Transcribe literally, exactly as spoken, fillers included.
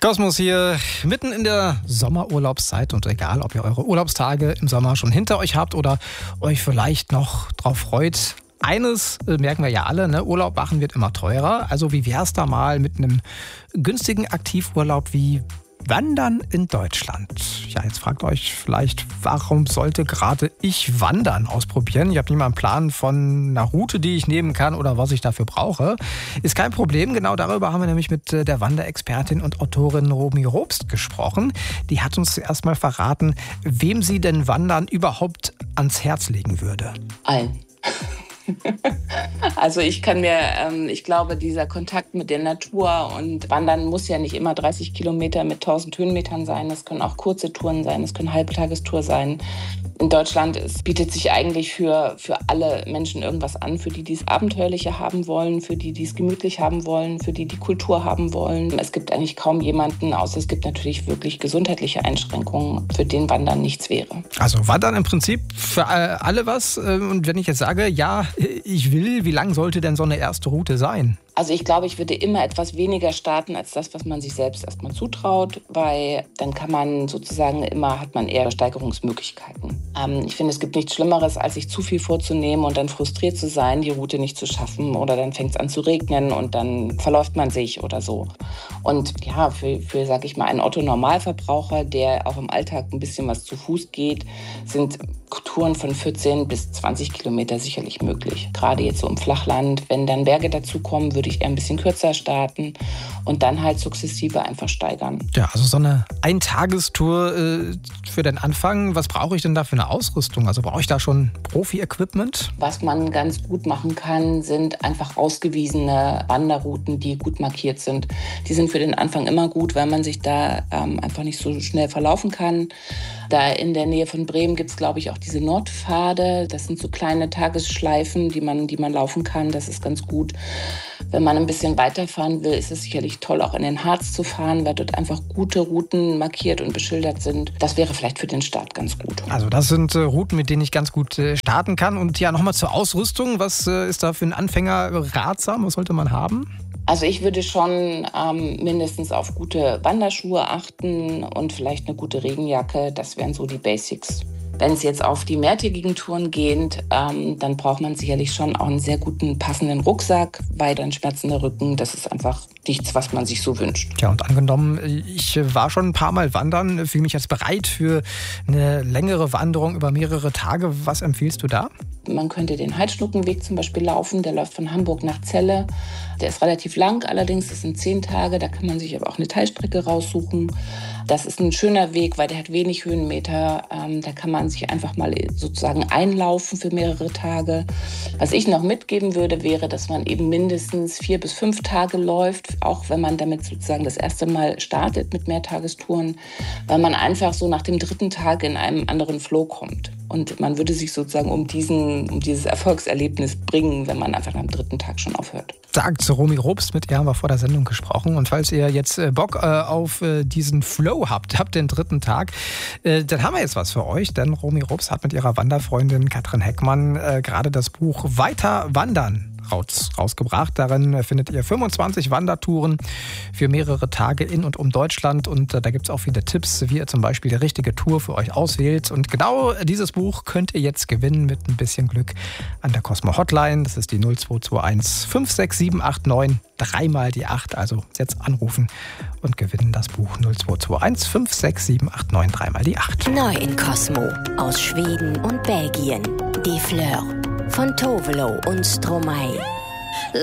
Kosmos hier, mitten in der Sommerurlaubszeit und egal, ob ihr eure Urlaubstage im Sommer schon hinter euch habt oder euch vielleicht noch drauf freut. Eines äh, merken wir ja alle, ne? Urlaub machen wird immer teurer. Also wie wär's da mal mit einem günstigen Aktivurlaub wie Wandern in Deutschland? Ja, jetzt fragt euch vielleicht, warum sollte gerade ich Wandern ausprobieren? Ich habe nicht mal einen Plan von einer Route, die ich nehmen kann oder was ich dafür brauche. Ist kein Problem, genau darüber haben wir nämlich mit der Wanderexpertin und Autorin Romy Robst gesprochen. Die hat uns zuerst mal verraten, wem sie denn Wandern überhaupt ans Herz legen würde. Allen. Also ich kann mir, ähm, ich glaube, dieser Kontakt mit der Natur und Wandern muss ja nicht immer dreißig Kilometer mit tausend Höhenmetern sein. Das können auch kurze Touren sein, das können Halbtagestouren sein. In Deutschland es bietet sich eigentlich für, für alle Menschen irgendwas an, für die, die es abenteuerlicher haben wollen, für die, die es gemütlich haben wollen, für die, die Kultur haben wollen. Es gibt eigentlich kaum jemanden, außer es gibt natürlich wirklich gesundheitliche Einschränkungen, für den Wandern nichts wäre. Also Wandern im Prinzip für alle was. Und wenn ich jetzt sage, ja, ich will, wie lang sollte denn so eine erste Route sein? Also ich glaube, ich würde immer etwas weniger starten als das, was man sich selbst erstmal zutraut, weil dann kann man sozusagen immer, hat man eher Steigerungsmöglichkeiten. Ähm, ich finde, es gibt nichts Schlimmeres, als sich zu viel vorzunehmen und dann frustriert zu sein, die Route nicht zu schaffen oder dann fängt es an zu regnen und dann verläuft man sich oder so. Und ja, für, für sage ich mal, einen Otto-Normalverbraucher, der auch im Alltag ein bisschen was zu Fuß geht, sind Touren von vierzehn bis zwanzig Kilometer sicherlich möglich. Gerade jetzt so im Flachland, wenn dann Berge dazukommen, würde ich eher ein bisschen kürzer starten und dann halt sukzessive einfach steigern. Ja, also so eine Eintagestour äh, für den Anfang. Was brauche ich denn da für eine Ausrüstung? Also brauche ich da schon Profi-Equipment? Was man ganz gut machen kann, sind einfach ausgewiesene Wanderrouten, die gut markiert sind. Die sind für den Anfang immer gut, weil man sich da ähm, einfach nicht so schnell verlaufen kann. Da in der Nähe von Bremen gibt es, glaube ich, auch diese Nordpfade. Das sind so kleine Tagesschleifen, die man, die man laufen kann. Das ist ganz gut. Wenn man ein bisschen weiterfahren will, ist es sicherlich toll, auch in den Harz zu fahren, weil dort einfach gute Routen markiert und beschildert sind. Das wäre vielleicht für den Start ganz gut. Also das sind äh, Routen, mit denen ich ganz gut äh, starten kann. Und ja, nochmal zur Ausrüstung. Was äh, ist da für einen Anfänger ratsam? Was sollte man haben? Also ich würde schon ähm, mindestens auf gute Wanderschuhe achten und vielleicht eine gute Regenjacke. Das wären so die Basics. Wenn es jetzt auf die mehrtägigen Touren geht, ähm, dann braucht man sicherlich schon auch einen sehr guten, passenden Rucksack, weil dann schmerzender Rücken, das ist einfach nichts, was man sich so wünscht. Ja, und angenommen, ich war schon ein paar Mal wandern, fühle mich jetzt bereit für eine längere Wanderung über mehrere Tage. Was empfiehlst du da? Man könnte den Heidschnuckenweg zum Beispiel laufen, der läuft von Hamburg nach Celle. Der ist relativ lang, allerdings das sind zehn Tage, da kann man sich aber auch eine Teilstrecke raussuchen. Das ist ein schöner Weg, weil der hat wenig Höhenmeter. Ähm, da kann man sich einfach mal sozusagen einlaufen für mehrere Tage. Was ich noch mitgeben würde, wäre, dass man eben mindestens vier bis fünf Tage läuft, auch wenn man damit sozusagen das erste Mal startet mit Mehrtagestouren, weil man einfach so nach dem dritten Tag in einem anderen Flow kommt. Und man würde sich sozusagen um, diesen, um dieses Erfolgserlebnis bringen, wenn man einfach am dritten Tag schon aufhört. Sagt Romy Robst, mit ihr haben wir vor der Sendung gesprochen. Und falls ihr jetzt Bock äh, auf äh, diesen Flow habt, habt den dritten Tag, äh, dann haben wir jetzt was für euch. Denn Romy Robst hat mit ihrer Wanderfreundin Katrin Heckmann äh, gerade das Buch Weiter wandern raus, rausgebracht. Darin findet ihr fünfundzwanzig Wandertouren für mehrere Tage in und um Deutschland. Und äh, da gibt es auch viele Tipps, wie ihr zum Beispiel die richtige Tour für euch auswählt. Und genau dieses Buch könnt ihr jetzt gewinnen mit ein bisschen Glück an der Cosmo Hotline. Das ist die null zwei zwei eins fünf sechs sieben acht neun, dreimal die acht. Also jetzt anrufen und gewinnen das Buch null zwei zwei eins fünf sechs sieben acht neun, dreimal die acht. Neu in Cosmo aus Schweden und Belgien. Die Fleur von Tovelo und Stromae.